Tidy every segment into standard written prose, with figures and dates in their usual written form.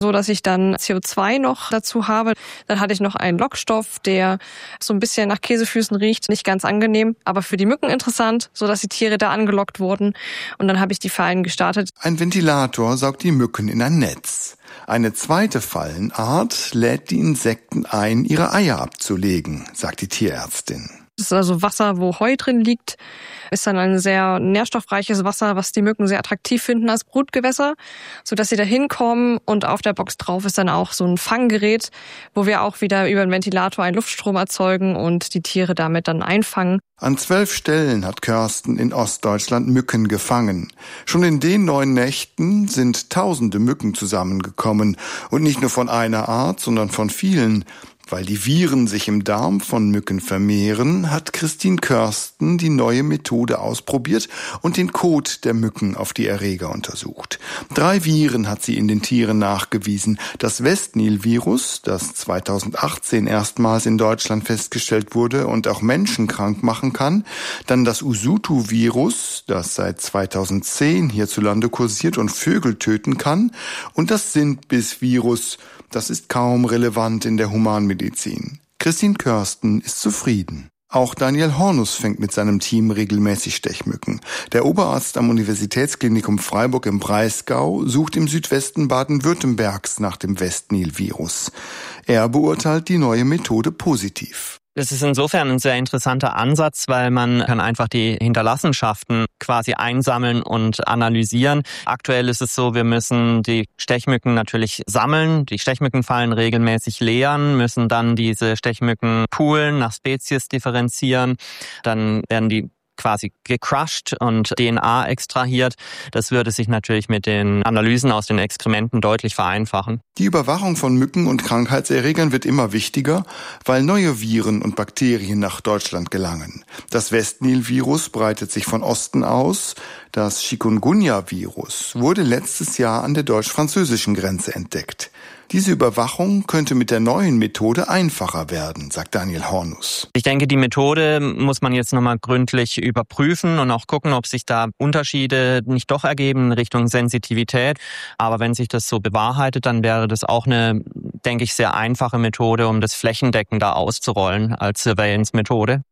so dass ich dann CO2 noch dazu habe. Dann hatte ich noch einen Lockstoff, der so ein bisschen nach Käsefüßen riecht, nicht ganz angenehm, aber für die Mücken interessant, so dass die Tiere da angelockt wurden. Und dann habe ich die Fallen gestartet. Ein Ventilator saugt die Mücken in ein Netz. Eine zweite Fallenart lädt die Insekten ein, ihre Eier abzulegen, sagt die Tierärztin. Das ist also Wasser, wo Heu drin liegt. Ist dann ein sehr nährstoffreiches Wasser, was die Mücken sehr attraktiv finden als Brutgewässer, sodass sie da hinkommen. Und auf der Box drauf ist dann auch so ein Fanggerät, wo wir auch wieder über den Ventilator einen Luftstrom erzeugen und die Tiere damit dann einfangen. An 12 Stellen hat Kirsten in Ostdeutschland Mücken gefangen. Schon in den 9 Nächten sind tausende Mücken zusammengekommen. Und nicht nur von einer Art, sondern von vielen. Weil die Viren sich im Darm von Mücken vermehren, hat Christine Kirsten die neue Methode ausprobiert und den Kot der Mücken auf die Erreger untersucht. 3 Viren hat sie in den Tieren nachgewiesen. Das Westnil-Virus, das 2018 erstmals in Deutschland festgestellt wurde und auch Menschen krank machen kann. Dann das Usutu-Virus, das seit 2010 hierzulande kursiert und Vögel töten kann. Und das Sindbiss-Virus, das ist kaum relevant in der Humanmedizin. Christine Kirsten ist zufrieden. Auch Daniel Hornus fängt mit seinem Team regelmäßig Stechmücken. Der Oberarzt am Universitätsklinikum Freiburg im Breisgau sucht im Südwesten Baden-Württembergs nach dem Westnil-Virus. Er beurteilt die neue Methode positiv. Das ist insofern ein sehr interessanter Ansatz, weil man kann einfach die Hinterlassenschaften quasi einsammeln und analysieren. Aktuell ist es so, wir müssen die Stechmücken natürlich sammeln, die Stechmückenfallen regelmäßig leeren, müssen dann diese Stechmücken poolen, nach Spezies differenzieren, dann werden die quasi gecrushed und DNA extrahiert. Das würde sich natürlich mit den Analysen aus den Exkrementen deutlich vereinfachen. Die Überwachung von Mücken und Krankheitserregern wird immer wichtiger, weil neue Viren und Bakterien nach Deutschland gelangen. Das Westnil-Virus breitet sich von Osten aus. Das Chikungunya-Virus wurde letztes Jahr an der deutsch-französischen Grenze entdeckt. Diese Überwachung könnte mit der neuen Methode einfacher werden, sagt Daniel Hornus. Ich denke, die Methode muss man jetzt nochmal gründlich überprüfen und auch gucken, ob sich da Unterschiede nicht doch ergeben in Richtung Sensitivität. Aber wenn sich das so bewahrheitet, dann wäre das auch eine, denke ich, sehr einfache Methode, um das flächendeckender auszurollen als Surveillance-Methode.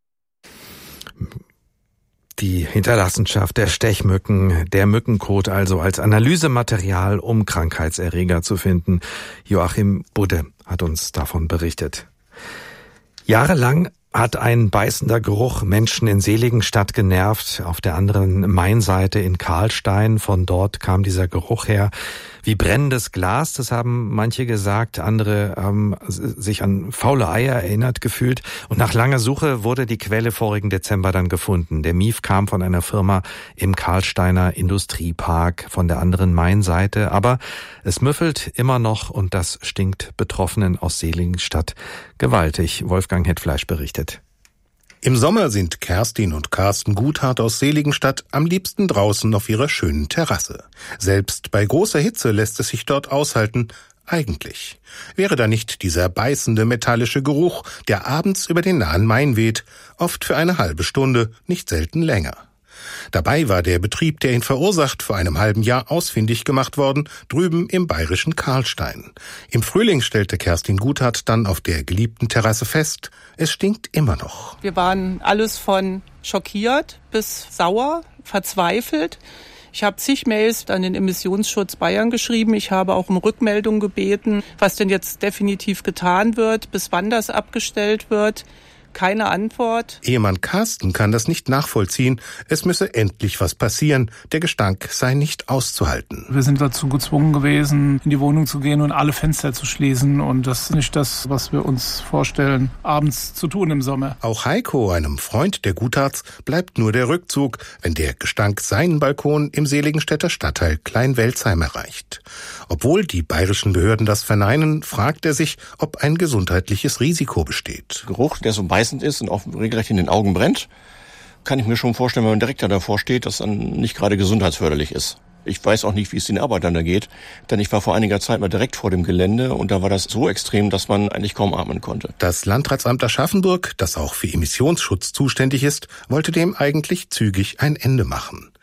Die Hinterlassenschaft der Stechmücken, der Mückenkot also als Analysematerial, um Krankheitserreger zu finden. Joachim Budde hat uns davon berichtet. Jahrelang hat ein beißender Geruch Menschen in Seligenstadt genervt. Auf der anderen Mainseite in Karlstein, von dort kam dieser Geruch her. Wie brennendes Glas, das haben manche gesagt, andere haben sich an faule Eier erinnert gefühlt. Und nach langer Suche wurde die Quelle vorigen Dezember dann gefunden. Der Mief kam von einer Firma im Karlsteiner Industriepark von der anderen Mainseite. Aber es müffelt immer noch und das stinkt Betroffenen aus Seligenstadt gewaltig. Wolfgang Hetfleisch berichtet. Im Sommer sind Kerstin und Carsten Guthart aus Seligenstadt am liebsten draußen auf ihrer schönen Terrasse. Selbst bei großer Hitze lässt es sich dort aushalten. Eigentlich. Wäre da nicht dieser beißende metallische Geruch, der abends über den nahen Main weht, oft für eine halbe Stunde, nicht selten länger. Dabei war der Betrieb, der ihn verursacht, vor einem halben Jahr ausfindig gemacht worden, drüben im bayerischen Karlstein. Im Frühling stellte Kerstin Guthart dann auf der geliebten Terrasse fest, es stinkt immer noch. Wir waren alles von schockiert bis sauer, verzweifelt. Ich habe zig Mails an den Emissionsschutz Bayern geschrieben. Ich habe auch um Rückmeldung gebeten, was denn jetzt definitiv getan wird, bis wann das abgestellt wird. Keine Antwort. Ehemann Carsten kann das nicht nachvollziehen. Es müsse endlich was passieren. Der Gestank sei nicht auszuhalten. Wir sind dazu gezwungen gewesen, in die Wohnung zu gehen und alle Fenster zu schließen. Und das ist nicht das, was wir uns vorstellen, abends zu tun im Sommer. Auch Heiko, einem Freund der Gutharts, bleibt nur der Rückzug, wenn der Gestank seinen Balkon im Seligenstädter Stadtteil Klein-Welzheim erreicht. Obwohl die bayerischen Behörden das verneinen, fragt er sich, ob ein gesundheitliches Risiko besteht. Geruch, der so beißend ist und auch regelrecht in den Augen brennt, kann ich mir schon vorstellen, wenn man direkt davor steht, dass dann nicht gerade gesundheitsförderlich ist. Ich weiß auch nicht, wie es den Arbeitern da geht, denn ich war vor einiger Zeit mal direkt vor dem Gelände und da war das so extrem, dass man eigentlich kaum atmen konnte. Das Landratsamt Aschaffenburg, das auch für Emissionsschutz zuständig ist, wollte dem eigentlich zügig ein Ende machen.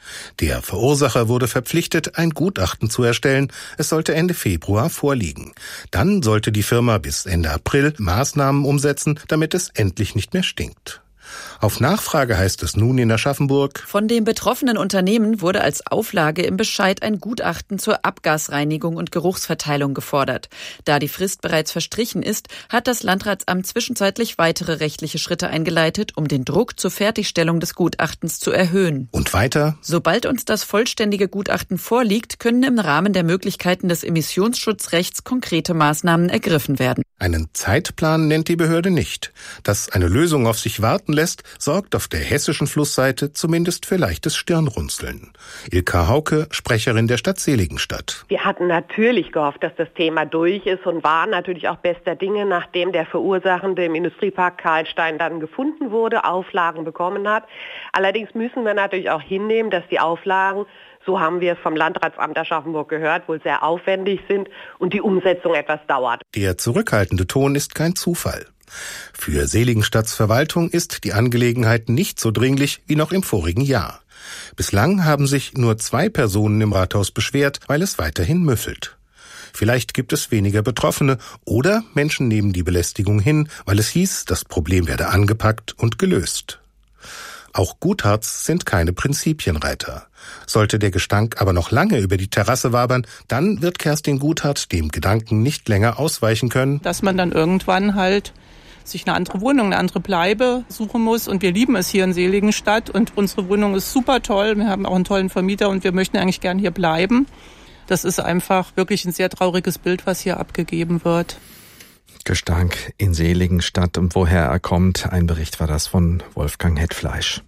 Der Verursacher wurde verpflichtet, ein Gutachten zu erstellen. Es sollte Ende Februar vorliegen. Dann sollte die Firma bis Ende April Maßnahmen umsetzen, damit es endlich nicht mehr stinkt. Auf Nachfrage heißt es nun in Aschaffenburg: Von dem betroffenen Unternehmen wurde als Auflage im Bescheid ein Gutachten zur Abgasreinigung und Geruchsverteilung gefordert. Da die Frist bereits verstrichen ist, hat das Landratsamt zwischenzeitlich weitere rechtliche Schritte eingeleitet, um den Druck zur Fertigstellung des Gutachtens zu erhöhen. Und weiter: Sobald uns das vollständige Gutachten vorliegt, können im Rahmen der Möglichkeiten des Emissionsschutzrechts konkrete Maßnahmen ergriffen werden. Einen Zeitplan nennt die Behörde nicht. Dass eine Lösung auf sich warten lässt, sorgt auf der hessischen Flussseite zumindest für leichtes Stirnrunzeln. Ilka Hauke, Sprecherin der Stadt Seligenstadt. Wir hatten natürlich gehofft, dass das Thema durch ist und waren natürlich auch bester Dinge, nachdem der Verursachende im Industriepark Karlstein dann gefunden wurde, Auflagen bekommen hat. Allerdings müssen wir natürlich auch hinnehmen, dass die Auflagen, so haben wir es vom Landratsamt Aschaffenburg gehört, wohl sehr aufwendig sind und die Umsetzung etwas dauert. Der zurückhaltende Ton ist kein Zufall. Für Seligenstadts Verwaltung ist die Angelegenheit nicht so dringlich wie noch im vorigen Jahr. Bislang haben sich nur 2 Personen im Rathaus beschwert, weil es weiterhin müffelt. Vielleicht gibt es weniger Betroffene oder Menschen nehmen die Belästigung hin, weil es hieß, das Problem werde angepackt und gelöst. Auch Gutharts sind keine Prinzipienreiter. Sollte der Gestank aber noch lange über die Terrasse wabern, dann wird Kerstin Guthart dem Gedanken nicht länger ausweichen können, dass man dann irgendwann halt sich eine andere Wohnung, eine andere Bleibe suchen muss. Und wir lieben es hier in Seligenstadt und unsere Wohnung ist super toll. Wir haben auch einen tollen Vermieter und wir möchten eigentlich gern hier bleiben. Das ist einfach wirklich ein sehr trauriges Bild, was hier abgegeben wird. Gestank in Seligenstadt und woher er kommt. Ein Bericht war das von Wolfgang Hetfleisch.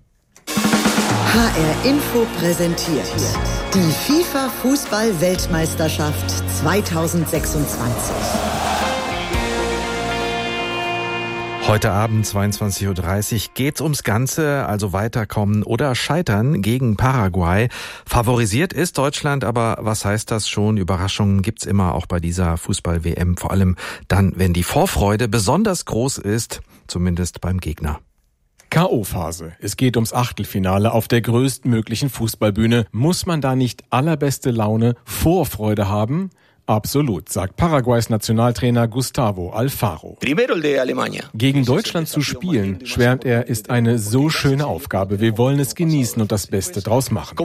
HR Info präsentiert die FIFA-Fußball-Weltmeisterschaft 2026. Heute Abend 22:30 Uhr geht's ums Ganze, also weiterkommen oder scheitern gegen Paraguay. Favorisiert ist Deutschland, aber was heißt das schon? Überraschungen gibt's immer auch bei dieser Fußball-WM, vor allem dann, wenn die Vorfreude besonders groß ist, zumindest beim Gegner. K.O.-Phase. Es geht ums Achtelfinale auf der größtmöglichen Fußballbühne. Muss man da nicht allerbeste Laune, Vorfreude haben? Absolut, sagt Paraguays Nationaltrainer Gustavo Alfaro. Gegen Deutschland zu spielen, schwärmt er, ist eine so schöne Aufgabe. Wir wollen es genießen und das Beste draus machen.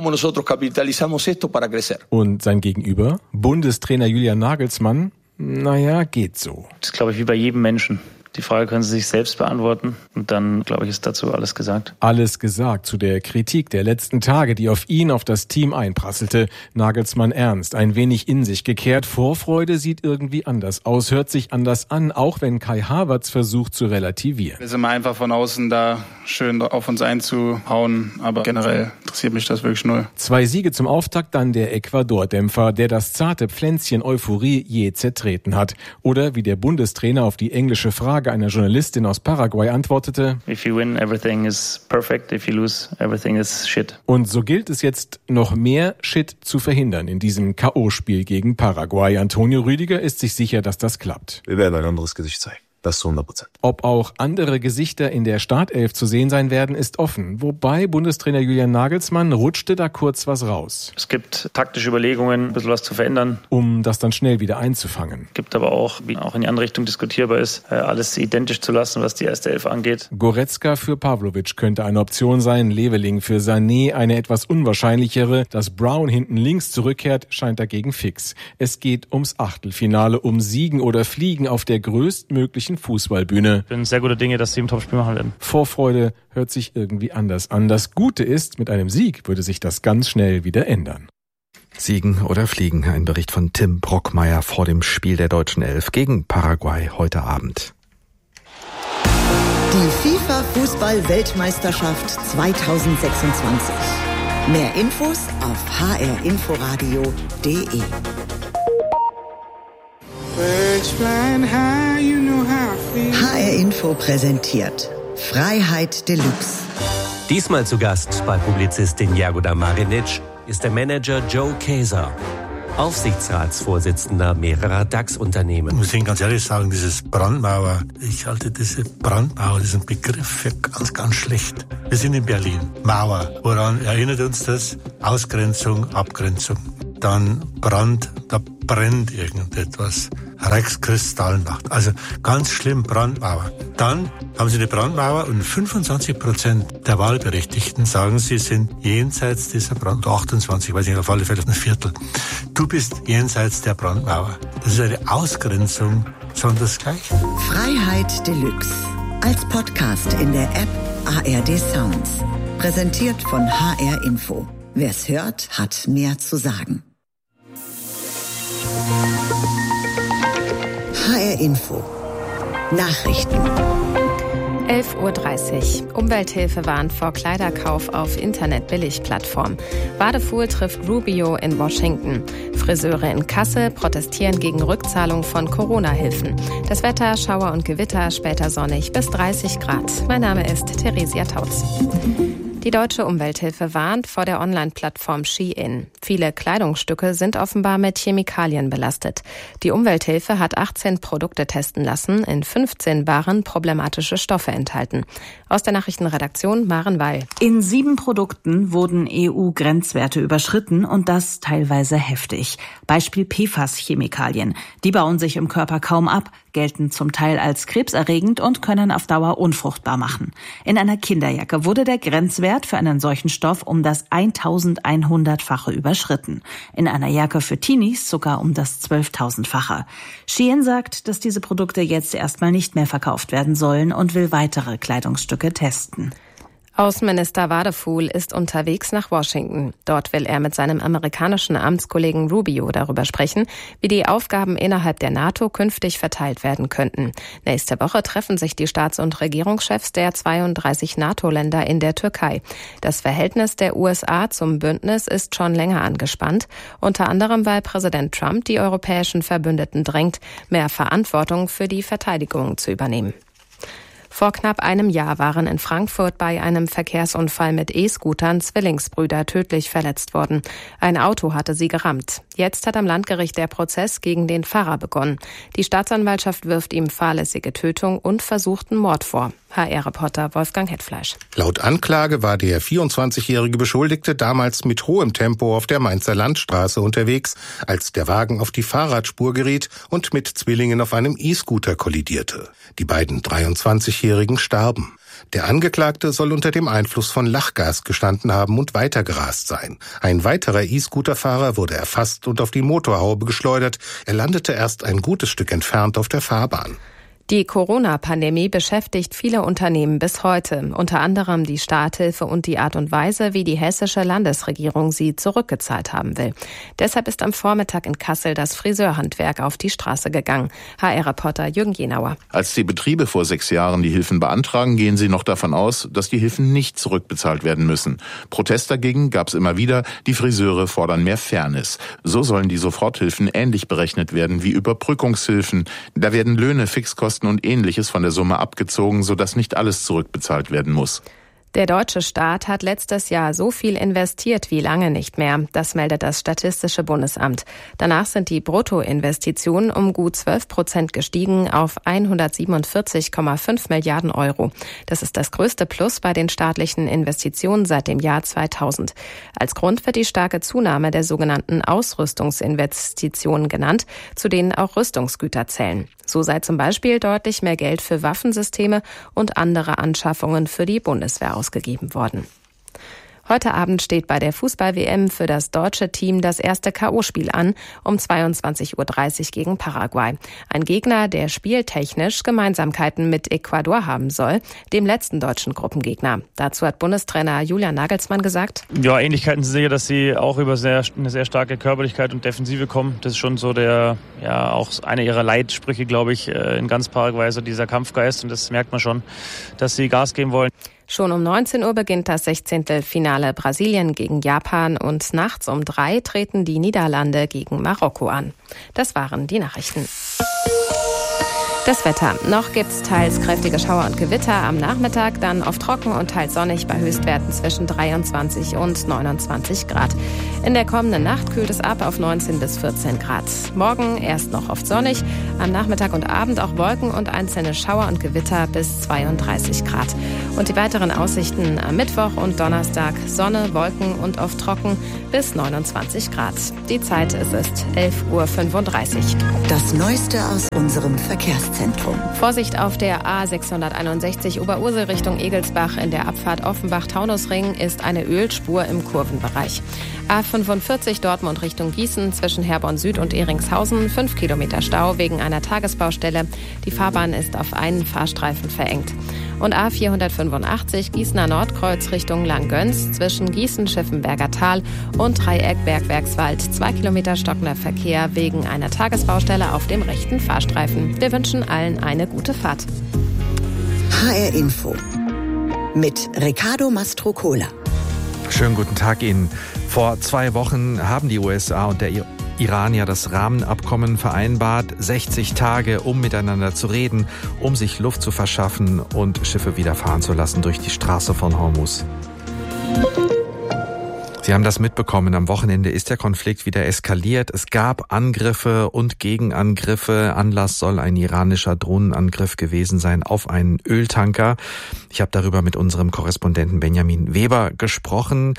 Und sein Gegenüber, Bundestrainer Julian Nagelsmann, naja, geht so. Das ist, glaube ich, wie bei jedem Menschen. Die Frage können Sie sich selbst beantworten und dann, glaube ich, ist dazu alles gesagt. Alles gesagt zu der Kritik der letzten Tage, die auf ihn, auf das Team einprasselte. Nagelsmann ernst, ein wenig in sich gekehrt. Vorfreude sieht irgendwie anders aus, hört sich anders an, auch wenn Kai Havertz versucht zu relativieren. Wir sind mal einfach von außen da schön auf uns einzuhauen, aber generell interessiert mich das wirklich null. 2 Siege zum Auftakt, dann der Ecuador-Dämpfer, der das zarte Pflänzchen Euphorie je zertreten hat. Oder wie der Bundestrainer auf die englische Frage einer Journalistin aus Paraguay antwortete: If you win, everything is perfect. If you lose, everything is shit. Und so gilt es jetzt, noch mehr Shit zu verhindern in diesem K.O.-Spiel gegen Paraguay. Antonio Rüdiger ist sich sicher, dass das klappt. Wir werden ein anderes Gesicht zeigen. Das zu 100%. Ob auch andere Gesichter in der Startelf zu sehen sein werden, ist offen. Wobei Bundestrainer Julian Nagelsmann rutschte da kurz was raus. Es gibt taktische Überlegungen, ein bisschen was zu verändern. Um das dann schnell wieder einzufangen. Gibt aber auch, wie auch in die andere Richtung diskutierbar ist, alles identisch zu lassen, was die erste Elf angeht. Goretzka für Pavlovic könnte eine Option sein, Leveling für Sané eine etwas unwahrscheinlichere. Dass Brown hinten links zurückkehrt, scheint dagegen fix. Es geht ums Achtelfinale, um Siegen oder Fliegen auf der größtmöglichen Fußballbühne. Ich bin sehr guter Dinge, dass sie im Topspiel machen werden. Vorfreude hört sich irgendwie anders an. Das Gute ist, mit einem Sieg würde sich das ganz schnell wieder ändern. Siegen oder Fliegen, ein Bericht von Tim Brockmeier vor dem Spiel der deutschen Elf gegen Paraguay heute Abend. Die FIFA-Fußball-Weltmeisterschaft 2026. Mehr Infos auf hrinforadio.de. HR Info präsentiert Freiheit Deluxe. Diesmal zu Gast bei Publizistin Jagoda Marinic ist der Manager Joe Kaeser. Aufsichtsratsvorsitzender mehrerer DAX-Unternehmen. Ich muss Ihnen ganz ehrlich sagen, dieses Brandmauer, ich halte diese Brandmauer, diesen Begriff für ganz, ganz schlecht. Wir sind in Berlin. Mauer. Woran erinnert uns das? Ausgrenzung, Abgrenzung. Dann Brand, da brennt irgendetwas. Reichskristallnacht. Also ganz schlimm, Brandmauer. Dann haben Sie eine Brandmauer und 25% der Wahlberechtigten sagen, sie sind jenseits dieser Brandmauer. 28, weiß ich nicht, auf alle Fälle ein Viertel. Du bist jenseits der Brandmauer. Das ist eine Ausgrenzung, sondersgleichen. Freiheit Deluxe. Als Podcast in der App ARD Sounds. Präsentiert von HR Info. Wer's hört, hat mehr zu sagen. HR Info. Nachrichten. 11:30 Uhr. Umwelthilfe warnt vor Kleiderkauf auf Internet-Billigplattform. Wadefuhl trifft Rubio in Washington. Friseure in Kassel protestieren gegen Rückzahlung von Corona-Hilfen. Das Wetter, Schauer und Gewitter, später sonnig bis 30 Grad. Mein Name ist Theresia Tautz. Die Deutsche Umwelthilfe warnt vor der Online-Plattform Shein. Viele Kleidungsstücke sind offenbar mit Chemikalien belastet. Die Umwelthilfe hat 18 Produkte testen lassen. In 15 waren problematische Stoffe enthalten. Aus der Nachrichtenredaktion Maren Weil. In 7 Produkten wurden EU-Grenzwerte überschritten und das teilweise heftig. Beispiel PFAS-Chemikalien. Die bauen sich im Körper kaum ab, gelten zum Teil als krebserregend und können auf Dauer unfruchtbar machen. In einer Kinderjacke wurde der Grenzwert für einen solchen Stoff um das 1100-fache überschritten. In einer Jacke für Teenies sogar um das 12.000-fache. Shein sagt, dass diese Produkte jetzt erstmal nicht mehr verkauft werden sollen und will weitere Kleidungsstücke testen. Außenminister Wadefuhl ist unterwegs nach Washington. Dort will er mit seinem amerikanischen Amtskollegen Rubio darüber sprechen, wie die Aufgaben innerhalb der NATO künftig verteilt werden könnten. Nächste Woche treffen sich die Staats- und Regierungschefs der 32 NATO-Länder in der Türkei. Das Verhältnis der USA zum Bündnis ist schon länger angespannt, unter anderem weil Präsident Trump die europäischen Verbündeten drängt, mehr Verantwortung für die Verteidigung zu übernehmen. Vor knapp einem Jahr waren in Frankfurt bei einem Verkehrsunfall mit E-Scootern Zwillingsbrüder tödlich verletzt worden. Ein Auto hatte sie gerammt. Jetzt hat am Landgericht der Prozess gegen den Fahrer begonnen. Die Staatsanwaltschaft wirft ihm fahrlässige Tötung und versuchten Mord vor. HR-Reporter Wolfgang Hetfleisch. Laut Anklage war der 24-jährige Beschuldigte damals mit hohem Tempo auf der Mainzer Landstraße unterwegs, als der Wagen auf die Fahrradspur geriet und mit Zwillingen auf einem E-Scooter kollidierte. Die beiden 23-Jährigen starben. Der Angeklagte soll unter dem Einfluss von Lachgas gestanden haben und weitergerast sein. Ein weiterer E-Scooter-Fahrer wurde erfasst und auf die Motorhaube geschleudert. Er landete erst ein gutes Stück entfernt auf der Fahrbahn. Die Corona-Pandemie beschäftigt viele Unternehmen bis heute, unter anderem die Starthilfe und die Art und Weise, wie die hessische Landesregierung sie zurückgezahlt haben will. Deshalb ist am Vormittag in Kassel das Friseurhandwerk auf die Straße gegangen. HR-Reporter Jürgen Jenauer. Als die Betriebe vor 6 Jahren die Hilfen beantragen, gehen sie noch davon aus, dass die Hilfen nicht zurückbezahlt werden müssen. Protest dagegen gab es immer wieder. Die Friseure fordern mehr Fairness. So sollen die Soforthilfen ähnlich berechnet werden wie Überbrückungshilfen. Da werden Löhne, Fixkosten und Ähnliches von der Summe abgezogen, sodass nicht alles zurückbezahlt werden muss. Der deutsche Staat hat letztes Jahr so viel investiert wie lange nicht mehr. Das meldet das Statistische Bundesamt. Danach sind die Bruttoinvestitionen um gut 12% gestiegen auf 147,5 Milliarden Euro. Das ist das größte Plus bei den staatlichen Investitionen seit dem Jahr 2000. Als Grund wird die starke Zunahme der sogenannten Ausrüstungsinvestitionen genannt, zu denen auch Rüstungsgüter zählen. So sei zum Beispiel deutlich mehr Geld für Waffensysteme und andere Anschaffungen für die Bundeswehr ausgegeben worden. Heute Abend steht bei der Fußball-WM für das deutsche Team das erste K.O.-Spiel an, um 22:30 Uhr gegen Paraguay. Ein Gegner, der spieltechnisch Gemeinsamkeiten mit Ecuador haben soll, dem letzten deutschen Gruppengegner. Dazu hat Bundestrainer Julian Nagelsmann gesagt: Ja, Ähnlichkeiten sind sicher, dass sie auch über eine sehr starke Körperlichkeit und Defensive kommen. Das ist schon so auch einer ihrer Leitsprüche, glaube ich, in ganz Paraguay, so dieser Kampfgeist. Und das merkt man schon, dass sie Gas geben wollen. Schon um 19 Uhr beginnt das 16. Finale Brasilien gegen Japan und nachts um 3 treten die Niederlande gegen Marokko an. Das waren die Nachrichten. Das Wetter. Noch gibt's teils kräftige Schauer und Gewitter am Nachmittag, dann oft trocken und teils sonnig bei Höchstwerten zwischen 23 und 29 Grad. In der kommenden Nacht kühlt es ab auf 19 bis 14 Grad. Morgen erst noch oft sonnig, am Nachmittag und Abend auch Wolken und einzelne Schauer und Gewitter bis 32 Grad. Und die weiteren Aussichten am Mittwoch und Donnerstag: Sonne, Wolken und oft trocken bis 29 Grad. Die Zeit ist 11:35 Uhr. Das Neueste aus unserem Verkehrszentrum. Vorsicht auf der A661 Oberursel Richtung Egelsbach. In der Abfahrt Offenbach-Taunusring ist eine Ölspur im Kurvenbereich. A45 Dortmund Richtung Gießen zwischen Herborn Süd und Ehringshausen 5 Kilometer Stau wegen einer Tagesbaustelle. Die Fahrbahn ist auf einen Fahrstreifen verengt. Und A485 Gießener Nordkreuz Richtung Langgöns zwischen Gießen-Schiffenberger Tal und Dreieck-Bergwerkswald 2 Kilometer stockender Verkehr wegen einer Tagesbaustelle auf dem rechten Fahrstreifen. Wir wünschen allen eine gute Fahrt. HR Info mit Riccardo Mastrocola. Schönen guten Tag Ihnen. Vor 2 Wochen haben die USA und der Iran ja das Rahmenabkommen vereinbart, 60 Tage, um miteinander zu reden, um sich Luft zu verschaffen und Schiffe wieder fahren zu lassen durch die Straße von Hormuz. Sie haben das mitbekommen, am Wochenende ist der Konflikt wieder eskaliert. Es gab Angriffe und Gegenangriffe. Anlass soll ein iranischer Drohnenangriff gewesen sein auf einen Öltanker. Ich habe darüber mit unserem Korrespondenten Benjamin Weber gesprochen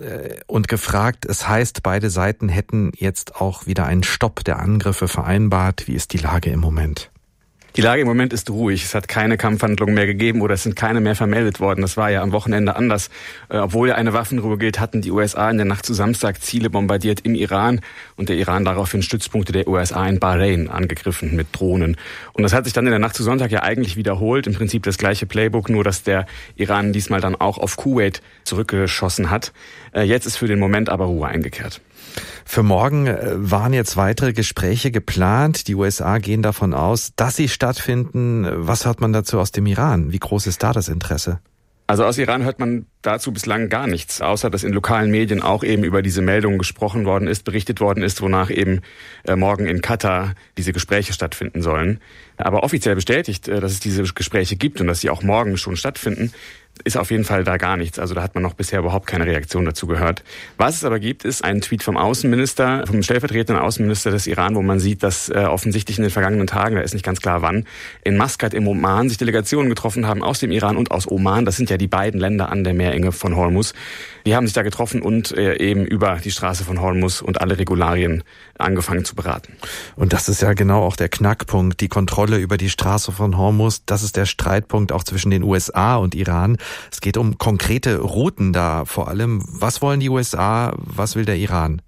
und gefragt, es heißt, beide Seiten hätten jetzt auch wieder einen Stopp der Angriffe vereinbart. Wie ist die Lage im Moment? Die Lage im Moment ist ruhig. Es hat keine Kampfhandlungen mehr gegeben oder es sind keine mehr vermeldet worden. Das war ja am Wochenende anders. Obwohl ja eine Waffenruhe gilt, hatten die USA in der Nacht zu Samstag Ziele bombardiert im Iran und der Iran daraufhin Stützpunkte der USA in Bahrain angegriffen mit Drohnen. Und das hat sich dann in der Nacht zu Sonntag ja eigentlich wiederholt. Im Prinzip das gleiche Playbook, nur dass der Iran diesmal dann auch auf Kuwait zurückgeschossen hat. Jetzt ist für den Moment aber Ruhe eingekehrt. Für morgen waren jetzt weitere Gespräche geplant. Die USA gehen davon aus, dass sie stattfinden. Was hört man dazu aus dem Iran? Wie groß ist da das Interesse? Also aus Iran hört man dazu bislang gar nichts, außer dass in lokalen Medien auch eben über diese Meldung gesprochen worden ist, berichtet worden ist, wonach eben morgen in Katar diese Gespräche stattfinden sollen. Aber offiziell bestätigt, dass es diese Gespräche gibt und dass sie auch morgen schon stattfinden, ist auf jeden Fall da gar nichts. Also da hat man noch bisher überhaupt keine Reaktion dazu gehört. Was es aber gibt, ist ein Tweet vom Außenminister, vom stellvertretenden Außenminister des Iran, wo man sieht, dass offensichtlich in den vergangenen Tagen, da ist nicht ganz klar wann, in Maskat im Oman sich Delegationen getroffen haben aus dem Iran und aus Oman. Das sind ja die beiden Länder an der Meerenge von Hormuz. Die haben sich da getroffen und eben über die Straße von Hormuz und alle Regularien angefangen zu beraten. Und das ist ja genau auch der Knackpunkt, die Kontrolle über die Straße von Hormuz. Das ist der Streitpunkt auch zwischen den USA und Iran. Es geht um konkrete Routen da vor allem. Was wollen die USA, was will der Iran?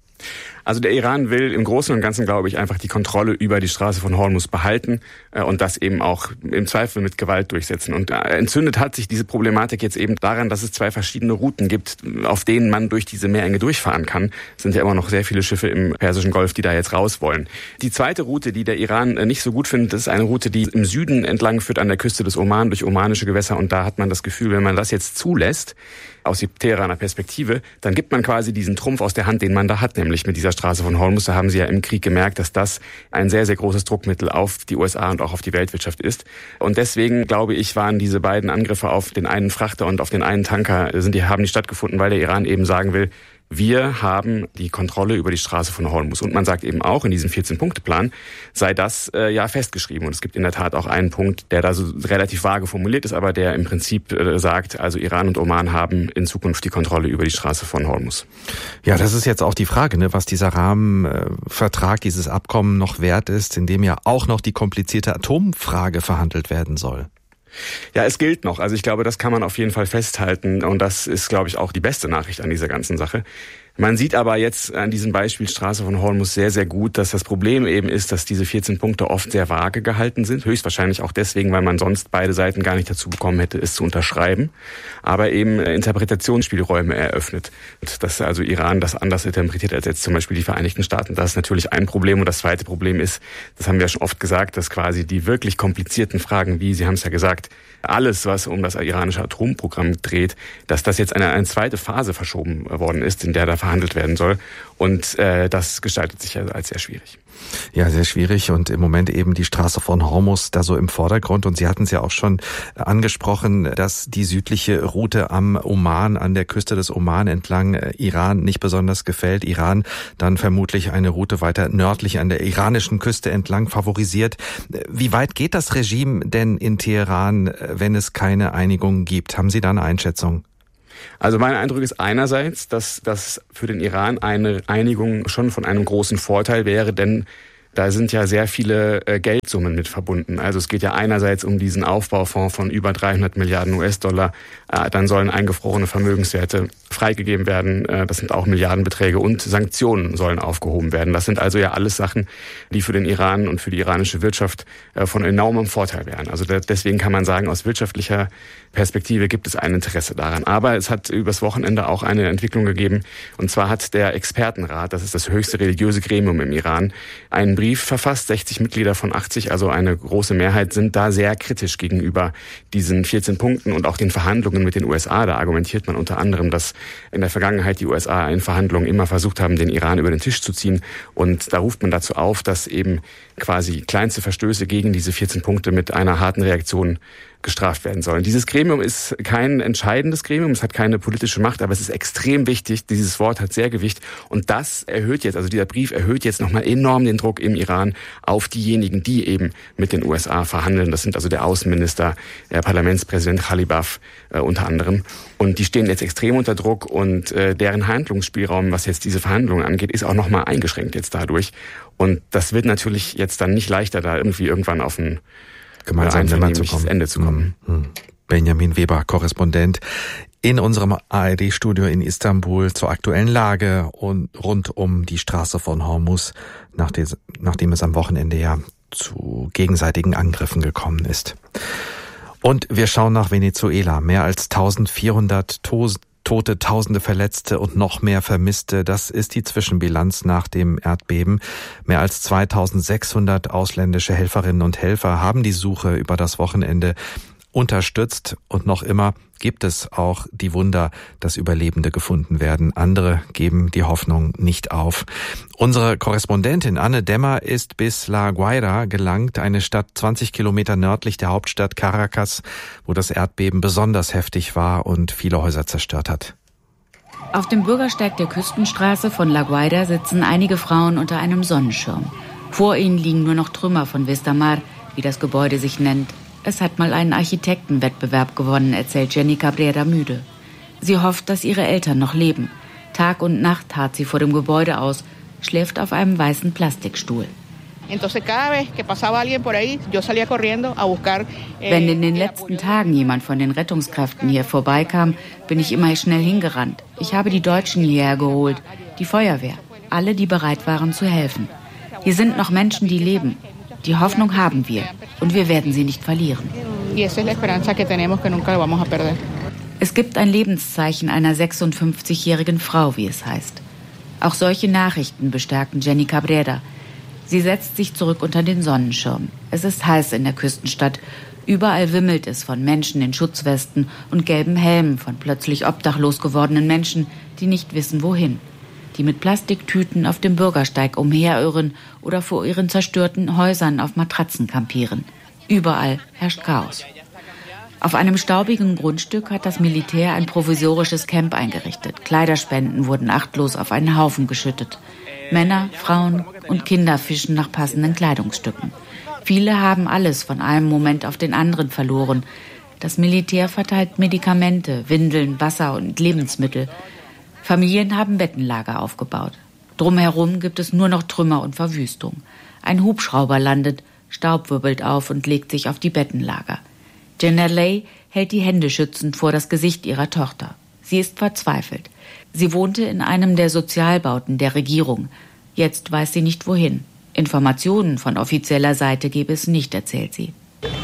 Also der Iran will im Großen und Ganzen, glaube ich, einfach die Kontrolle über die Straße von Hormuz behalten und das eben auch im Zweifel mit Gewalt durchsetzen. Und entzündet hat sich diese Problematik jetzt eben daran, dass es 2 verschiedene Routen gibt, auf denen man durch diese Meerenge durchfahren kann. Es sind ja immer noch sehr viele Schiffe im Persischen Golf, die da jetzt raus wollen. Die zweite Route, die der Iran nicht so gut findet, ist eine Route, die im Süden entlang führt an der Küste des Oman durch omanische Gewässer. Und da hat man das Gefühl, wenn man das jetzt zulässt, aus der Teheraner Perspektive, dann gibt man quasi diesen Trumpf aus der Hand, den man da hat, nämlich mit dieser Straße von Hormuz. Da haben sie ja im Krieg gemerkt, dass das ein sehr, sehr großes Druckmittel auf die USA und auch auf die Weltwirtschaft ist. Und deswegen, glaube ich, waren diese beiden Angriffe auf den einen Frachter und auf den einen Tanker, haben die stattgefunden, weil der Iran eben sagen will, wir haben die Kontrolle über die Straße von Hormuz. Und man sagt eben auch, in diesem 14-Punkte-Plan sei das ja festgeschrieben. Und es gibt in der Tat auch einen Punkt, der da so relativ vage formuliert ist, aber der im Prinzip sagt, also Iran und Oman haben in Zukunft die Kontrolle über die Straße von Hormuz. Ja, das ist jetzt auch die Frage, ne, was dieser Rahmenvertrag, dieses Abkommen noch wert ist, in dem ja auch noch die komplizierte Atomfrage verhandelt werden soll. Ja, es gilt noch. Also ich glaube, das kann man auf jeden Fall festhalten. Und das ist, glaube ich, auch die beste Nachricht an dieser ganzen Sache. Man sieht aber jetzt an diesem Beispiel Straße von Hormuz sehr, sehr gut, dass das Problem eben ist, dass diese 14 Punkte oft sehr vage gehalten sind. Höchstwahrscheinlich auch deswegen, weil man sonst beide Seiten gar nicht dazu bekommen hätte, es zu unterschreiben. Aber eben Interpretationsspielräume eröffnet. Und dass also Iran das anders interpretiert als jetzt zum Beispiel die Vereinigten Staaten. Das ist natürlich ein Problem. Und das zweite Problem ist, das haben wir ja schon oft gesagt, dass quasi die wirklich komplizierten Fragen, wie Sie haben es ja gesagt, alles, was um das iranische Atomprogramm dreht, dass das jetzt eine zweite Phase verschoben worden ist, in der da verhandelt werden soll. Und das gestaltet sich ja als sehr schwierig. Ja, sehr schwierig und im Moment eben die Straße von Hormuz da so im Vordergrund. Und Sie hatten es ja auch schon angesprochen, dass die südliche Route am Oman, an der Küste des Oman entlang Iran nicht besonders gefällt. Iran dann vermutlich eine Route weiter nördlich an der iranischen Küste entlang favorisiert. Wie weit geht das Regime denn in Teheran, wenn es keine Einigung gibt? Haben Sie da eine Einschätzung? Also mein Eindruck ist einerseits, dass das für den Iran eine Einigung schon von einem großen Vorteil wäre, denn da sind ja sehr viele Geldsummen mit verbunden. Also es geht ja einerseits um diesen Aufbaufonds von über 300 Milliarden US-Dollar. Dann sollen eingefrorene Vermögenswerte freigegeben werden. Das sind auch Milliardenbeträge und Sanktionen sollen aufgehoben werden. Das sind also ja alles Sachen, die für den Iran und für die iranische Wirtschaft von enormem Vorteil wären. Also deswegen kann man sagen, aus wirtschaftlicher Perspektive gibt es ein Interesse daran. Aber es hat übers Wochenende auch eine Entwicklung gegeben. Und zwar hat der Expertenrat, das ist das höchste religiöse Gremium im Iran, einen Brief verfasst. 60 Mitglieder von 80, also eine große Mehrheit, sind da sehr kritisch gegenüber diesen 14 Punkten und auch den Verhandlungen mit den USA. Da argumentiert man unter anderem, dass in der Vergangenheit die USA in Verhandlungen immer versucht haben, den Iran über den Tisch zu ziehen. Und da ruft man dazu auf, dass eben quasi kleinste Verstöße gegen diese 14 Punkte mit einer harten Reaktion gestraft werden sollen. Dieses Gremium ist kein entscheidendes Gremium, es hat keine politische Macht, aber es ist extrem wichtig. Dieses Wort hat sehr Gewicht und das erhöht jetzt, also dieser Brief erhöht jetzt nochmal enorm den Druck im Iran auf diejenigen, die eben mit den USA verhandeln. Das sind also der Außenminister, der Parlamentspräsident Khalibaf unter anderem. Und die stehen jetzt extrem unter Druck und deren Handlungsspielraum, was jetzt diese Verhandlungen angeht, ist auch nochmal eingeschränkt jetzt dadurch. Und das wird natürlich jetzt dann nicht leichter, da irgendwie irgendwann auf ein gemeinsam Ende zu kommen. Benjamin Weber, Korrespondent in unserem ARD-Studio in Istanbul zur aktuellen Lage und rund um die Straße von Hormuz, nachdem es am Wochenende ja zu gegenseitigen Angriffen gekommen ist. Und wir schauen nach Venezuela. Mehr als 1400 Tote, Tausende Verletzte und noch mehr Vermisste. Das ist die Zwischenbilanz nach dem Erdbeben. Mehr als 2600 ausländische Helferinnen und Helfer haben die Suche über das Wochenende unterstützt. Und noch immer gibt es auch die Wunder, dass Überlebende gefunden werden. Andere geben die Hoffnung nicht auf. Unsere Korrespondentin Anne Dämmer ist bis La Guaira gelangt, eine Stadt 20 Kilometer nördlich der Hauptstadt Caracas, wo das Erdbeben besonders heftig war und viele Häuser zerstört hat. Auf dem Bürgersteig der Küstenstraße von La Guaira sitzen einige Frauen unter einem Sonnenschirm. Vor ihnen liegen nur noch Trümmer von Vistamar, wie das Gebäude sich nennt. Es hat mal einen Architektenwettbewerb gewonnen, erzählt Jenny Cabrera müde. Sie hofft, dass ihre Eltern noch leben. Tag und Nacht harrt sie vor dem Gebäude aus, schläft auf einem weißen Plastikstuhl. Wenn in den letzten Tagen jemand von den Rettungskräften hier vorbeikam, bin ich immer schnell hingerannt. Ich habe die Deutschen hierher geholt, die Feuerwehr, alle, die bereit waren zu helfen. Hier sind noch Menschen, die leben. Die Hoffnung haben wir und wir werden sie nicht verlieren. Es gibt ein Lebenszeichen einer 56-jährigen Frau, wie es heißt. Auch solche Nachrichten bestärken Jenny Cabrera. Sie setzt sich zurück unter den Sonnenschirm. Es ist heiß in der Küstenstadt. Überall wimmelt es von Menschen in Schutzwesten und gelben Helmen, von plötzlich obdachlos gewordenen Menschen, die nicht wissen, wohin. Die mit Plastiktüten auf dem Bürgersteig umherirren oder vor ihren zerstörten Häusern auf Matratzen kampieren. Überall herrscht Chaos. Auf einem staubigen Grundstück hat das Militär ein provisorisches Camp eingerichtet. Kleiderspenden wurden achtlos auf einen Haufen geschüttet. Männer, Frauen und Kinder fischen nach passenden Kleidungsstücken. Viele haben alles von einem Moment auf den anderen verloren. Das Militär verteilt Medikamente, Windeln, Wasser und Lebensmittel. Familien haben Bettenlager aufgebaut. Drumherum gibt es nur noch Trümmer und Verwüstung. Ein Hubschrauber landet, Staub wirbelt auf und legt sich auf die Bettenlager. Jenna Lay hält die Hände schützend vor das Gesicht ihrer Tochter. Sie ist verzweifelt. Sie wohnte in einem der Sozialbauten der Regierung. Jetzt weiß sie nicht wohin. Informationen von offizieller Seite gebe es nicht, erzählt sie.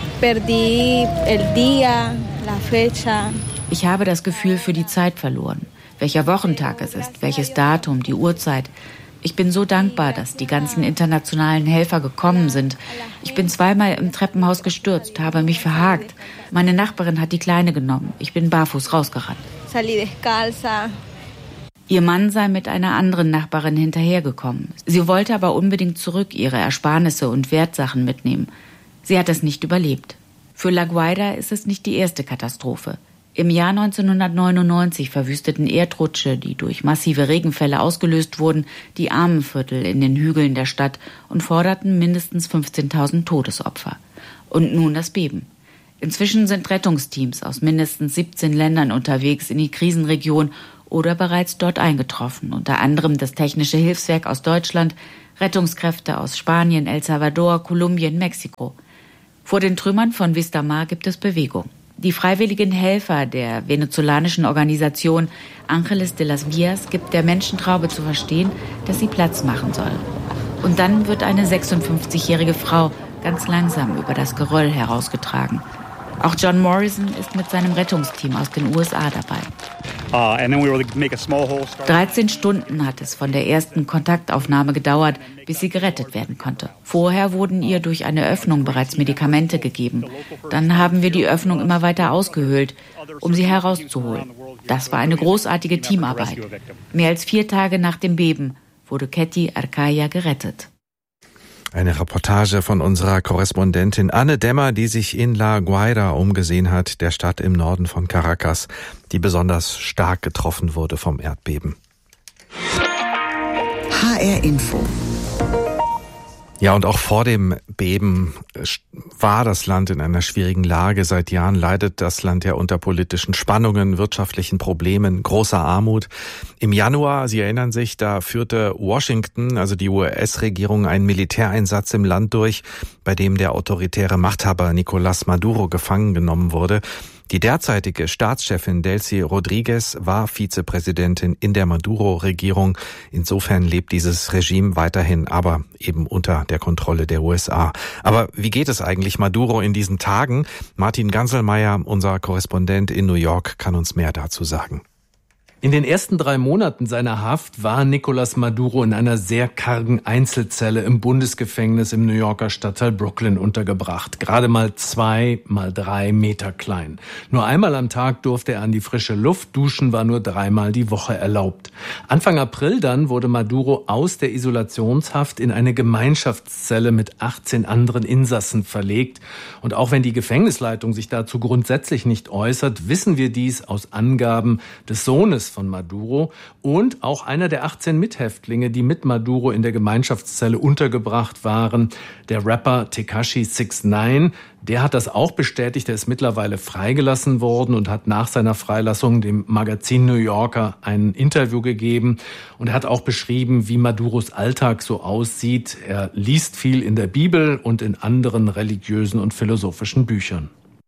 Ich habe das Gefühl für die Zeit verloren. Welcher Wochentag es ist, welches Datum, die Uhrzeit. Ich bin so dankbar, dass die ganzen internationalen Helfer gekommen sind. Ich bin zweimal im Treppenhaus gestürzt, habe mich verhakt. Meine Nachbarin hat die Kleine genommen. Ich bin barfuß rausgerannt. Ihr Mann sei mit einer anderen Nachbarin hinterhergekommen. Sie wollte aber unbedingt zurück ihre Ersparnisse und Wertsachen mitnehmen. Sie hat es nicht überlebt. Für La Guaira ist es nicht die erste Katastrophe. Im Jahr 1999 verwüsteten Erdrutsche, die durch massive Regenfälle ausgelöst wurden, die Armenviertel in den Hügeln der Stadt und forderten mindestens 15.000 Todesopfer. Und nun das Beben. Inzwischen sind Rettungsteams aus mindestens 17 Ländern unterwegs in die Krisenregion oder bereits dort eingetroffen, unter anderem das Technische Hilfswerk aus Deutschland, Rettungskräfte aus Spanien, El Salvador, Kolumbien, Mexiko. Vor den Trümmern von Vista Mar gibt es Bewegung. Die freiwilligen Helfer der venezolanischen Organisation Ángeles de las Vías gibt der Menschentraube zu verstehen, dass sie Platz machen soll. Und dann wird eine 56-jährige Frau ganz langsam über das Geröll herausgetragen. Auch John Morrison ist mit seinem Rettungsteam aus den USA dabei. 13 Stunden hat es von der ersten Kontaktaufnahme gedauert, bis sie gerettet werden konnte. Vorher wurden ihr durch eine Öffnung bereits Medikamente gegeben. Dann haben wir die Öffnung immer weiter ausgehöhlt, um sie herauszuholen. Das war eine großartige Teamarbeit. Mehr als 4 Tage nach dem Beben wurde Ketty Arcaya gerettet. Eine Reportage von unserer Korrespondentin Anne Dämmer, die sich in La Guaira umgesehen hat, der Stadt im Norden von Caracas, die besonders stark getroffen wurde vom Erdbeben. HR Info. Ja, und auch vor dem Beben war das Land in einer schwierigen Lage. Seit Jahren leidet das Land ja unter politischen Spannungen, wirtschaftlichen Problemen, großer Armut. Im Januar, Sie erinnern sich, da führte Washington, also die US-Regierung, einen Militäreinsatz im Land durch, bei dem der autoritäre Machthaber Nicolás Maduro gefangen genommen wurde. Die derzeitige Staatschefin Delcy Rodríguez war Vizepräsidentin in der Maduro-Regierung. Insofern lebt dieses Regime weiterhin, aber eben unter der Kontrolle der USA. Aber wie geht es eigentlich Maduro in diesen Tagen? Martin Ganselmeier, unser Korrespondent in New York, kann uns mehr dazu sagen. In den ersten 3 Monaten seiner Haft war Nicolás Maduro in einer sehr kargen Einzelzelle im Bundesgefängnis im New Yorker Stadtteil Brooklyn untergebracht. Gerade mal 2 mal 3 Meter klein. Nur einmal am Tag durfte er an die frische Luft, duschen war nur 3-mal die Woche erlaubt. Anfang April dann wurde Maduro aus der Isolationshaft in eine Gemeinschaftszelle mit 18 anderen Insassen verlegt. Und auch wenn die Gefängnisleitung sich dazu grundsätzlich nicht äußert, wissen wir dies aus Angaben des Sohnes von Maduro und auch einer der 18 Mithäftlinge, die mit Maduro in der Gemeinschaftszelle untergebracht waren, der Rapper Tekashi 69, der hat das auch bestätigt. Er ist mittlerweile freigelassen worden und hat nach seiner Freilassung dem Magazin New Yorker ein Interview gegeben. Und er hat auch beschrieben, wie Maduros Alltag so aussieht. Er liest viel in der Bibel und in anderen religiösen und philosophischen Büchern.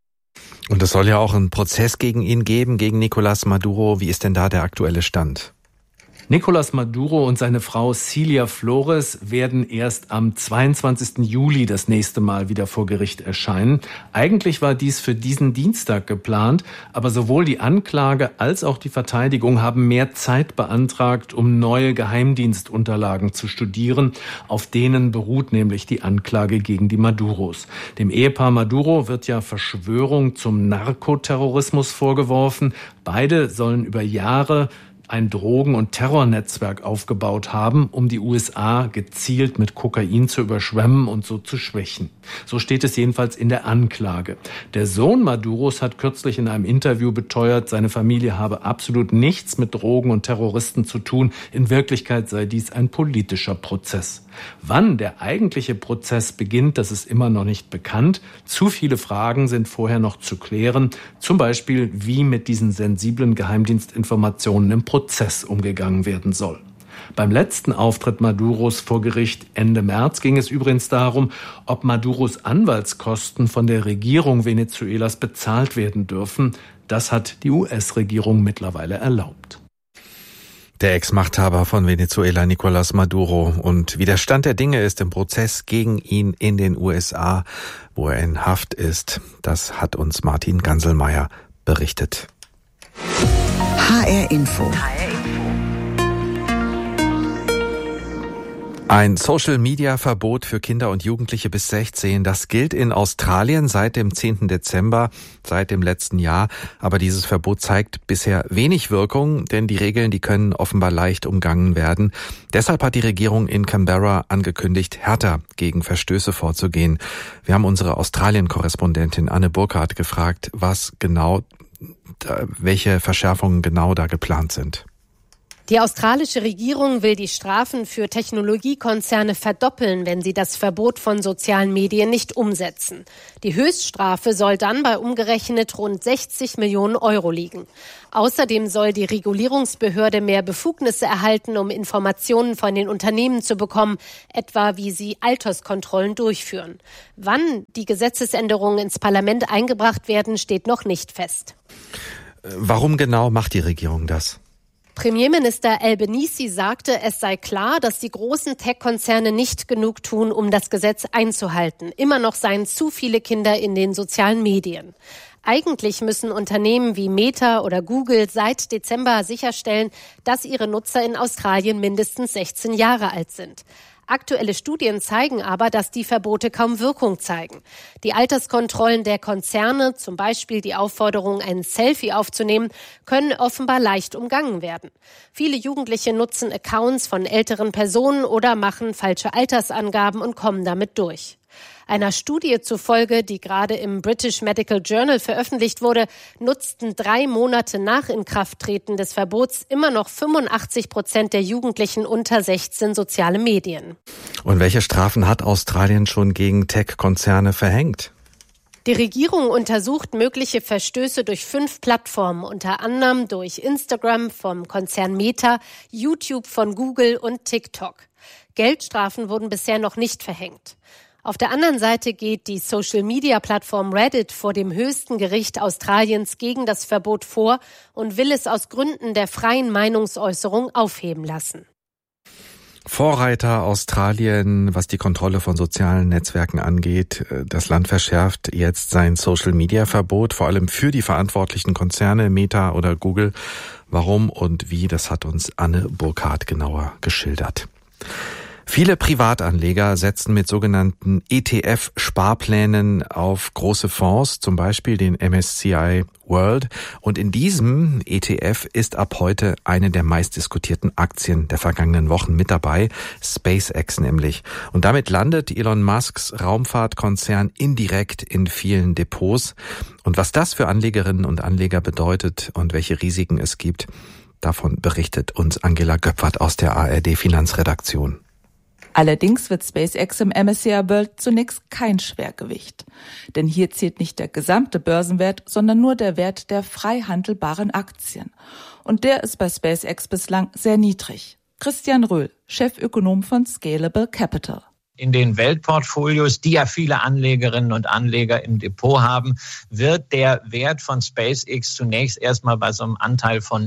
Und es soll ja auch einen Prozess gegen ihn geben, gegen Nicolás Maduro. Wie ist denn da der aktuelle Stand? Nicolás Maduro und seine Frau Cilia Flores werden erst am 22. Juli das nächste Mal wieder vor Gericht erscheinen. Eigentlich war dies für diesen Dienstag geplant, aber sowohl die Anklage als auch die Verteidigung haben mehr Zeit beantragt, um neue Geheimdienstunterlagen zu studieren. Auf denen beruht nämlich die Anklage gegen die Maduros. Dem Ehepaar Maduro wird ja Verschwörung zum Narkoterrorismus vorgeworfen. Beide sollen über Jahre ein Drogen- und Terrornetzwerk aufgebaut haben, um die USA gezielt mit Kokain zu überschwemmen und so zu schwächen. So steht es jedenfalls in der Anklage. Der Sohn Maduros hat kürzlich in einem Interview beteuert, seine Familie habe absolut nichts mit Drogen und Terroristen zu tun. In Wirklichkeit sei dies ein politischer Prozess. Wann der eigentliche Prozess beginnt, das ist immer noch nicht bekannt. Zu viele Fragen sind vorher noch zu klären. Zum Beispiel, wie mit diesen sensiblen Geheimdienstinformationen im Prozess umgegangen werden soll. Beim letzten Auftritt Maduros vor Gericht Ende März ging es übrigens darum, ob Maduros Anwaltskosten von der Regierung Venezuelas bezahlt werden dürfen. Das hat die US-Regierung mittlerweile erlaubt. Der Ex-Machthaber von Venezuela, Nicolás Maduro. Und wie der Stand der Dinge ist im Prozess gegen ihn in den USA, wo er in Haft ist, das hat uns Martin Ganselmeier berichtet. HR Info. Ein Social-Media-Verbot für Kinder und Jugendliche bis 16, das gilt in Australien seit dem 10. Dezember, seit dem letzten Jahr. Aber dieses Verbot zeigt bisher wenig Wirkung, denn die Regeln, die können offenbar leicht umgangen werden. Deshalb hat die Regierung in Canberra angekündigt, härter gegen Verstöße vorzugehen. Wir haben unsere Australien-Korrespondentin Anne Burkhardt gefragt, welche Verschärfungen genau da geplant sind. Die australische Regierung will die Strafen für Technologiekonzerne verdoppeln, wenn sie das Verbot von sozialen Medien nicht umsetzen. Die Höchststrafe soll dann bei umgerechnet rund 60 Millionen Euro liegen. Außerdem soll die Regulierungsbehörde mehr Befugnisse erhalten, um Informationen von den Unternehmen zu bekommen, etwa wie sie Alterskontrollen durchführen. Wann die Gesetzesänderungen ins Parlament eingebracht werden, steht noch nicht fest. Warum genau macht die Regierung das? Premierminister Albanese sagte, es sei klar, dass die großen Tech-Konzerne nicht genug tun, um das Gesetz einzuhalten. Immer noch seien zu viele Kinder in den sozialen Medien. Eigentlich müssen Unternehmen wie Meta oder Google seit Dezember sicherstellen, dass ihre Nutzer in Australien mindestens 16 Jahre alt sind. Aktuelle Studien zeigen aber, dass die Verbote kaum Wirkung zeigen. Die Alterskontrollen der Konzerne, zum Beispiel die Aufforderung, ein Selfie aufzunehmen, können offenbar leicht umgangen werden. Viele Jugendliche nutzen Accounts von älteren Personen oder machen falsche Altersangaben und kommen damit durch. Einer Studie zufolge, die gerade im British Medical Journal veröffentlicht wurde, nutzten 3 Monate nach Inkrafttreten des Verbots immer noch 85% der Jugendlichen unter 16 soziale Medien. Und welche Strafen hat Australien schon gegen Tech-Konzerne verhängt? Die Regierung untersucht mögliche Verstöße durch 5 Plattformen, unter anderem durch Instagram vom Konzern Meta, YouTube von Google und TikTok. Geldstrafen wurden bisher noch nicht verhängt. Auf der anderen Seite geht die Social-Media-Plattform Reddit vor dem höchsten Gericht Australiens gegen das Verbot vor und will es aus Gründen der freien Meinungsäußerung aufheben lassen. Vorreiter Australien, was die Kontrolle von sozialen Netzwerken angeht. Das Land verschärft jetzt sein Social-Media-Verbot, vor allem für die verantwortlichen Konzerne Meta oder Google. Warum und wie, das hat uns Anne Burkhardt genauer geschildert. Viele Privatanleger setzen mit sogenannten ETF-Sparplänen auf große Fonds, zum Beispiel den MSCI World. Und in diesem ETF ist ab heute eine der meistdiskutierten Aktien der vergangenen Wochen mit dabei, SpaceX nämlich. Und damit landet Elon Musks Raumfahrtkonzern indirekt in vielen Depots. Und was das für Anlegerinnen und Anleger bedeutet und welche Risiken es gibt, davon berichtet uns Angela Göpfert aus der ARD-Finanzredaktion. Allerdings wird SpaceX im MSCI World zunächst kein Schwergewicht. Denn hier zählt nicht der gesamte Börsenwert, sondern nur der Wert der frei handelbaren Aktien. Und der ist bei SpaceX bislang sehr niedrig. Christian Röhl, Chefökonom von Scalable Capital. In den Weltportfolios, die ja viele Anlegerinnen und Anleger im Depot haben, wird der Wert von SpaceX zunächst erstmal bei so einem Anteil von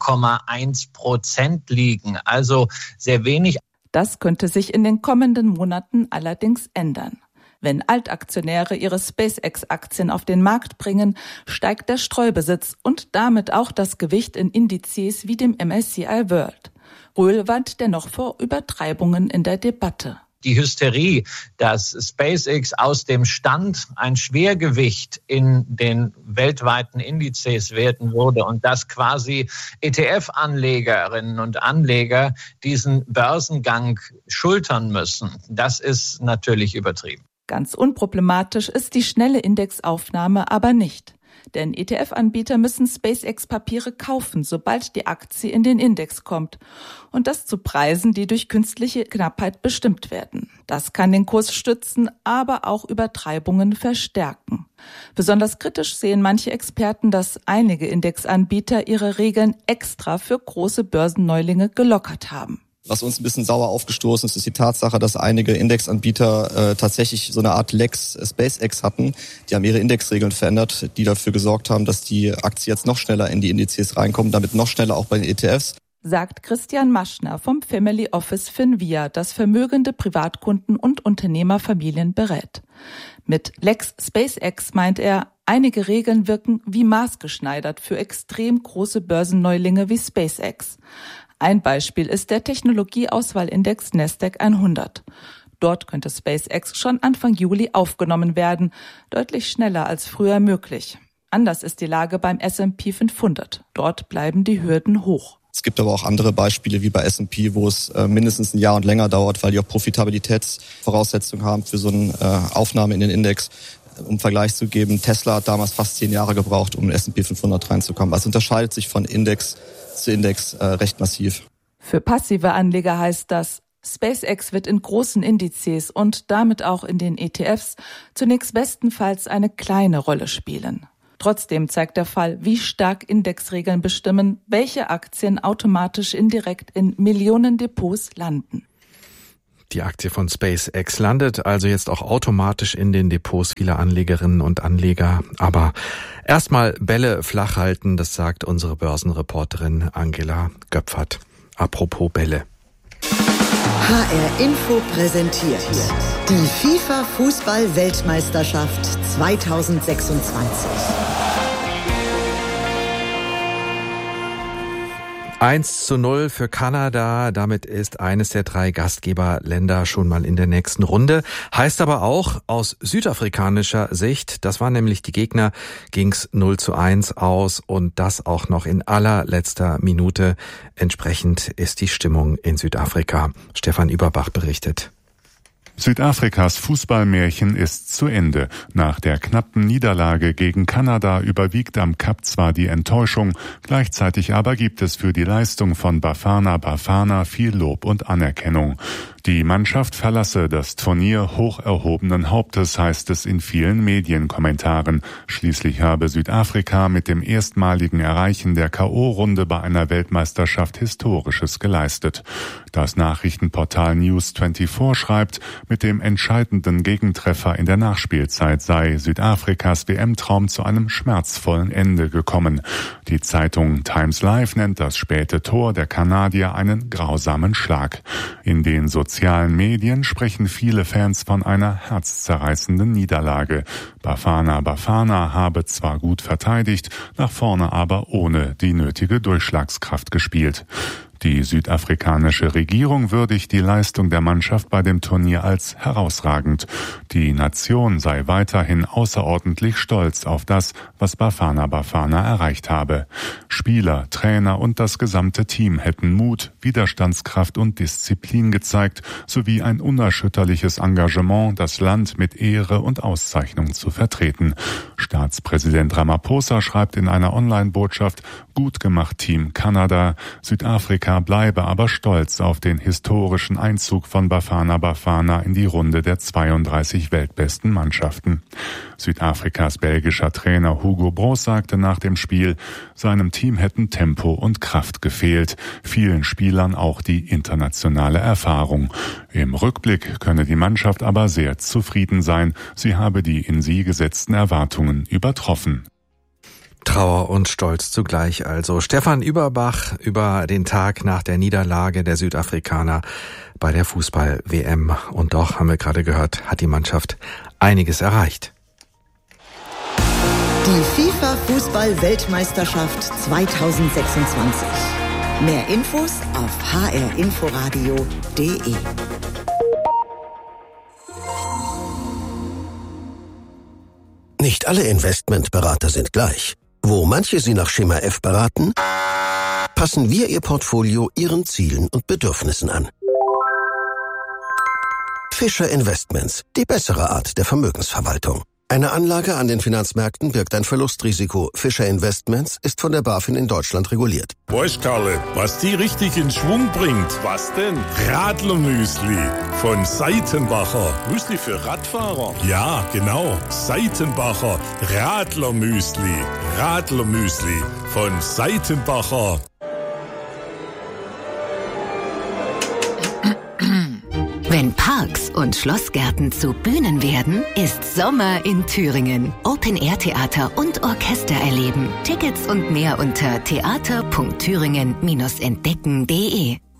0,1% liegen. Also sehr wenig. Das könnte sich in den kommenden Monaten allerdings ändern. Wenn Altaktionäre ihre SpaceX-Aktien auf den Markt bringen, steigt der Streubesitz und damit auch das Gewicht in Indizes wie dem MSCI World. Röhl warnt dennoch vor Übertreibungen in der Debatte. Die Hysterie, dass SpaceX aus dem Stand ein Schwergewicht in den weltweiten Indizes werden würde und dass quasi ETF-Anlegerinnen und Anleger diesen Börsengang schultern müssen, das ist natürlich übertrieben. Ganz unproblematisch ist die schnelle Indexaufnahme aber nicht. Denn ETF-Anbieter müssen SpaceX-Papiere kaufen, sobald die Aktie in den Index kommt. Und das zu Preisen, die durch künstliche Knappheit bestimmt werden. Das kann den Kurs stützen, aber auch Übertreibungen verstärken. Besonders kritisch sehen manche Experten, dass einige Indexanbieter ihre Regeln extra für große Börsenneulinge gelockert haben. Was uns ein bisschen sauer aufgestoßen ist, ist die Tatsache, dass einige Indexanbieter tatsächlich so eine Art Lex SpaceX hatten. Die haben ihre Indexregeln verändert, die dafür gesorgt haben, dass die Aktie jetzt noch schneller in die Indizes reinkommt, damit noch schneller auch bei den ETFs. Sagt Christian Maschner vom Family Office Finvia, das vermögende Privatkunden und Unternehmerfamilien berät. Mit Lex SpaceX meint er, einige Regeln wirken wie maßgeschneidert für extrem große Börsenneulinge wie SpaceX. Ein Beispiel ist der Technologieauswahlindex Nasdaq 100. Dort könnte SpaceX schon Anfang Juli aufgenommen werden, deutlich schneller als früher möglich. Anders ist die Lage beim S&P 500. Dort bleiben die Hürden hoch. Es gibt aber auch andere Beispiele wie bei S&P, wo es mindestens ein Jahr und länger dauert, weil die auch Profitabilitätsvoraussetzungen haben für so eine Aufnahme in den Index. Um Vergleich zu geben, Tesla hat damals fast 10 Jahre gebraucht, um in den S&P 500 reinzukommen. Also unterscheidet sich von Index zu Index recht massiv. Für passive Anleger heißt das, SpaceX wird in großen Indizes und damit auch in den ETFs zunächst bestenfalls eine kleine Rolle spielen. Trotzdem zeigt der Fall, wie stark Indexregeln bestimmen, welche Aktien automatisch indirekt in Millionen Depots landen. Die Aktie von SpaceX landet also jetzt auch automatisch in den Depots vieler Anlegerinnen und Anleger. Aber erstmal Bälle flach halten, das sagt unsere Börsenreporterin Angela Göpfert. Apropos Bälle. HR Info präsentiert die FIFA-Fußball-Weltmeisterschaft 2026. 1:0 für Kanada. Damit ist eines der 3 Gastgeberländer schon mal in der nächsten Runde. Heißt aber auch aus südafrikanischer Sicht, das waren nämlich die Gegner, ging's 0:1 aus und das auch noch in allerletzter Minute. Entsprechend ist die Stimmung in Südafrika. Stefan Überbach berichtet. Südafrikas Fußballmärchen ist zu Ende. Nach der knappen Niederlage gegen Kanada überwiegt am Kap zwar die Enttäuschung, gleichzeitig aber gibt es für die Leistung von Bafana Bafana viel Lob und Anerkennung. Die Mannschaft verlasse das Turnier hoch erhobenen Hauptes, heißt es in vielen Medienkommentaren. Schließlich habe Südafrika mit dem erstmaligen Erreichen der K.O.-Runde bei einer Weltmeisterschaft Historisches geleistet. Das Nachrichtenportal News24 schreibt, mit dem entscheidenden Gegentreffer in der Nachspielzeit sei Südafrikas WM-Traum zu einem schmerzvollen Ende gekommen. Die Zeitung Times Live nennt das späte Tor der Kanadier einen grausamen Schlag. In den sozialen Medien sprechen viele Fans von einer herzzerreißenden Niederlage. Bafana Bafana habe zwar gut verteidigt, nach vorne aber ohne die nötige Durchschlagskraft gespielt. Die südafrikanische Regierung würdigt die Leistung der Mannschaft bei dem Turnier als herausragend. Die Nation sei weiterhin außerordentlich stolz auf das, was Bafana Bafana erreicht habe. Spieler, Trainer und das gesamte Team hätten Mut, Widerstandskraft und Disziplin gezeigt, sowie ein unerschütterliches Engagement, das Land mit Ehre und Auszeichnung zu vertreten. Staatspräsident Ramaphosa schreibt in einer Online-Botschaft: Gut gemacht, Team Kanada. Südafrika bleibe aber stolz auf den historischen Einzug von Bafana Bafana in die Runde der 32 weltbesten Mannschaften. Südafrikas belgischer Trainer Hugo Broos sagte nach dem Spiel, seinem Team hätten Tempo und Kraft gefehlt, vielen Spielern auch die internationale Erfahrung. Im Rückblick könne die Mannschaft aber sehr zufrieden sein, sie habe die in sie gesetzten Erwartungen übertroffen. Trauer und Stolz zugleich also. Stefan Überbach über den Tag nach der Niederlage der Südafrikaner bei der Fußball-WM. Und doch, haben wir gerade gehört, hat die Mannschaft einiges erreicht. Die FIFA-Fußball-Weltmeisterschaft 2026. Mehr Infos auf hrinforadio.de. Nicht alle Investmentberater sind gleich. Wo manche Sie nach Schema F beraten, passen wir Ihr Portfolio Ihren Zielen und Bedürfnissen an. Fischer Investments, die bessere Art der Vermögensverwaltung. Eine Anlage an den Finanzmärkten birgt ein Verlustrisiko. Fischer Investments ist von der BaFin in Deutschland reguliert. Weißt, Karle, was die richtig in Schwung bringt? Was denn? Radlermüsli von Seitenbacher. Müsli für Radfahrer? Ja, genau. Seitenbacher Radlermüsli. Radlermüsli von Seitenbacher. Wenn Parks und Schlossgärten zu Bühnen werden, ist Sommer in Thüringen. Open-Air-Theater und Orchester erleben. Tickets und mehr unter theater.thüringen-entdecken.de.